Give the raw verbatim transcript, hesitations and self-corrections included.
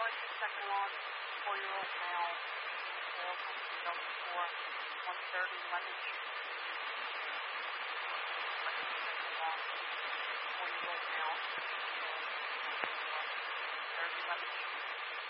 hours for second loss, four-year-old male, male comes to number four, one thirty, London Street.